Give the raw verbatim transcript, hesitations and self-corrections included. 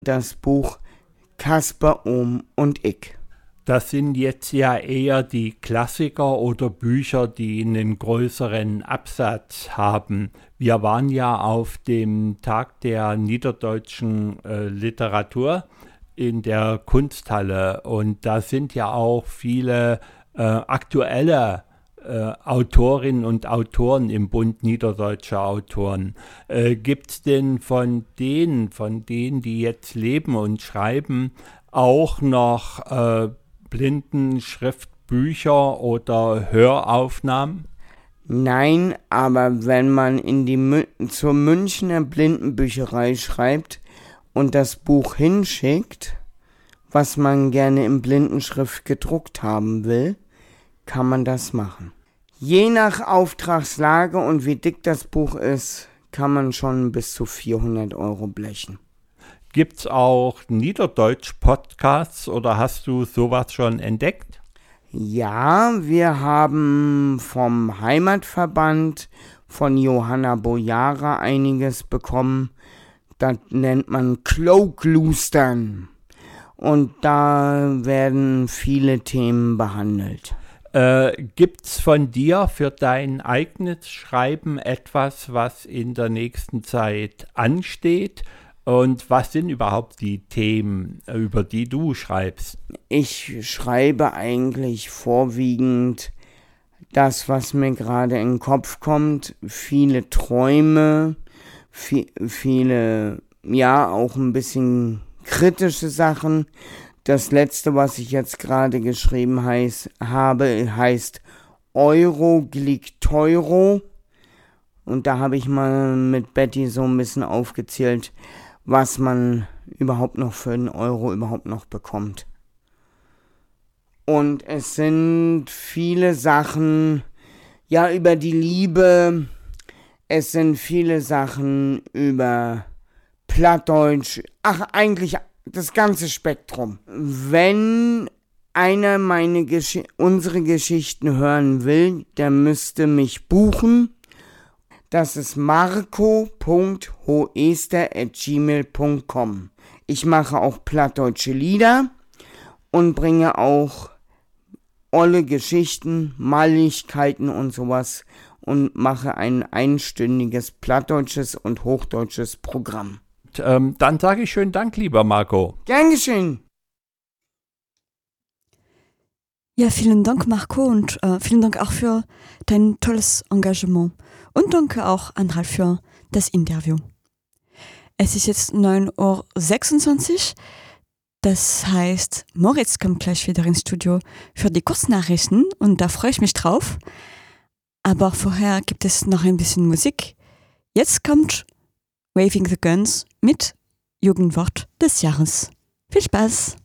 das Buch Kasper, Ohm und ich. Das sind jetzt ja eher die Klassiker oder Bücher, die einen größeren Absatz haben. Wir waren ja auf dem Tag der niederdeutschen äh, Literatur in der Kunsthalle und da sind ja auch viele äh, aktuelle äh, Autorinnen und Autoren im Bund niederdeutscher Autoren. Äh, gibt es denn von denen, von denen, die jetzt leben und schreiben, auch noch äh, Blindenschriftbücher oder Höraufnahmen? Nein, aber wenn man in die Mü- zur Münchner Blindenbücherei schreibt und das Buch hinschickt, was man gerne in Blindenschrift gedruckt haben will, kann man das machen. Je nach Auftragslage und wie dick das Buch ist, kann man schon bis zu vierhundert Euro blechen. Gibt es auch Niederdeutsch-Podcasts oder hast du sowas schon entdeckt? Ja, wir haben vom Heimatverband von Johanna Bojara einiges bekommen. Das nennt man Kloglustern. Und da werden viele Themen behandelt. Äh, Gibt es von dir für dein eigenes Schreiben etwas, was in der nächsten Zeit ansteht? Und was sind überhaupt die Themen, über die du schreibst? Ich schreibe eigentlich vorwiegend das, was mir gerade in den Kopf kommt. Viele Träume, viel, viele, ja, auch ein bisschen kritische Sachen. Das letzte, was ich jetzt gerade geschrieben heiß, habe, heißt Euro glick Teuro. Und da habe ich mal mit Betty so ein bisschen aufgezählt, was man überhaupt noch für einen Euro überhaupt noch bekommt. Und es sind viele Sachen, ja, über die Liebe. Es sind viele Sachen über Plattdeutsch. Ach, eigentlich das ganze Spektrum. Wenn einer meine Gesch- unsere Geschichten hören will, der müsste mich buchen. Das ist marco punkt hoester at gmail punkt com. Ich mache auch plattdeutsche Lieder und bringe auch olle Geschichten, Maligkeiten und sowas und mache ein einstündiges plattdeutsches und hochdeutsches Programm. Und, ähm, dann sage ich schönen Dank, lieber Marco. Gern geschehen. Ja, vielen Dank, Marco, und äh, vielen Dank auch für dein tolles Engagement. Und danke auch an Ralf für das Interview. Es ist jetzt neun Uhr sechsundzwanzig. Das heißt, Moritz kommt gleich wieder ins Studio für die Kurznachrichten und da freue ich mich drauf. Aber vorher gibt es noch ein bisschen Musik. Jetzt kommt Waving the Guns mit Jugendwort des Jahres. Viel Spaß!